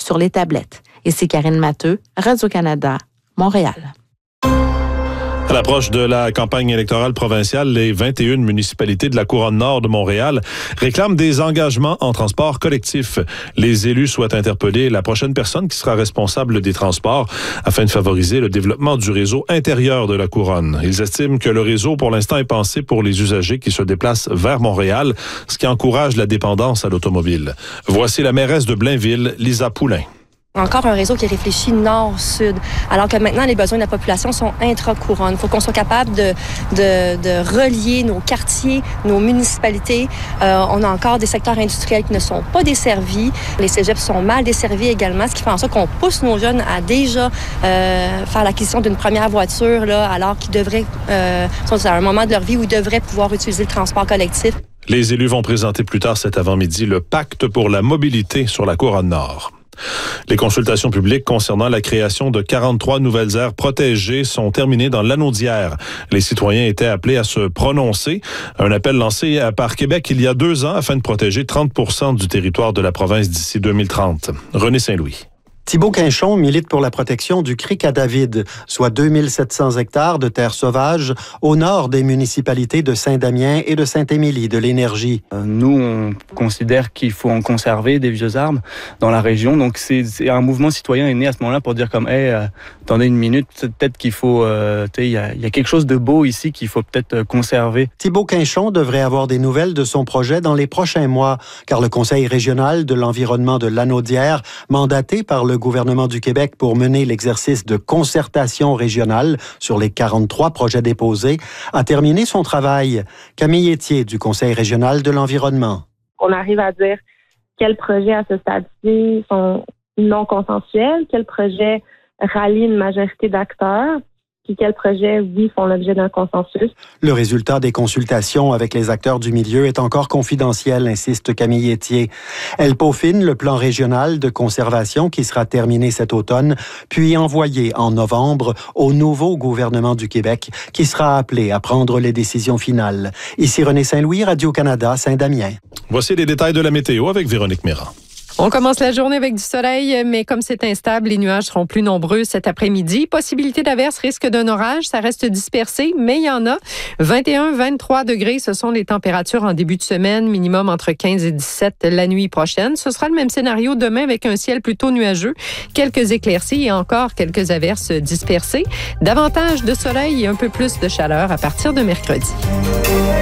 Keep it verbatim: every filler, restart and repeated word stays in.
sur les tablettes. Et c'est Karine Matteux, Radio-Canada, Montréal. À l'approche de la campagne électorale provinciale, les vingt et une municipalités de la Couronne Nord de Montréal réclament des engagements en transport collectif. Les élus souhaitent interpeller la prochaine personne qui sera responsable des transports afin de favoriser le développement du réseau intérieur de la Couronne. Ils estiment que le réseau, pour l'instant, est pensé pour les usagers qui se déplacent vers Montréal, ce qui encourage la dépendance à l'automobile. Voici la mairesse de Blainville, Lisa Poulain. Encore un réseau qui réfléchit nord-sud, alors que maintenant, les besoins de la population sont intra-couronne. Il faut qu'on soit capable de, de, de relier nos quartiers, nos municipalités. Euh, on a encore des secteurs industriels qui ne sont pas desservis. Les cégeps sont mal desservis également, ce qui fait en sorte qu'on pousse nos jeunes à déjà euh, faire l'acquisition d'une première voiture, là, alors qu'ils devraient, euh, sont à un moment de leur vie où ils devraient pouvoir utiliser le transport collectif. Les élus vont présenter plus tard cet avant-midi le pacte pour la mobilité sur la Couronne Nord. Les consultations publiques concernant la création de quarante-trois nouvelles aires protégées sont terminées dans l'Anaudière. Les citoyens étaient appelés à se prononcer. Un appel lancé par Québec il y a deux ans afin de protéger trente pour cent du territoire de la province d'ici deux mille trente. René Saint-Louis. Thibault Quinchon milite pour la protection du Cric à David, soit deux mille sept cents hectares de terres sauvages au nord des municipalités de Saint-Damien et de Saint-Émilie de l'Énergie. Nous, on considère qu'il faut en conserver des vieux arbres dans la région. Donc, c'est, c'est un mouvement citoyen est né à ce moment-là pour dire comme, hey, euh, attendez une minute, peut-être qu'il faut, euh, tu sais, il y a, y a quelque chose de beau ici qu'il faut peut-être euh, conserver. Thibault Quinchon devrait avoir des nouvelles de son projet dans les prochains mois, car le Conseil régional de l'environnement de l'Anaudière, mandaté par le gouvernement du Québec pour mener l'exercice de concertation régionale sur les quarante-trois projets déposés, a terminé son travail. Camille Etier du Conseil régional de l'environnement. On arrive à dire quels projets à ce stade-ci sont non consensuels, quels projets rallient une majorité d'acteurs, puis quels projets, oui, font l'objet d'un consensus. Le résultat des consultations avec les acteurs du milieu est encore confidentiel, insiste Camille Etier. Elle peaufine le plan régional de conservation qui sera terminé cet automne, puis envoyé en novembre au nouveau gouvernement du Québec qui sera appelé à prendre les décisions finales. Ici René Saint-Louis, Radio-Canada, Saint-Damien. Voici les détails de la météo avec Véronique Méran. On commence la journée avec du soleil, mais comme c'est instable, les nuages seront plus nombreux cet après-midi. Possibilité d'averse, risque d'un orage, ça reste dispersé, mais il y en a. vingt et un à vingt-trois degrés, ce sont les températures en début de semaine, minimum entre quinze et dix-sept la nuit prochaine. Ce sera le même scénario demain avec un ciel plutôt nuageux, quelques éclaircies et encore quelques averses dispersées. Davantage de soleil et un peu plus de chaleur à partir de mercredi.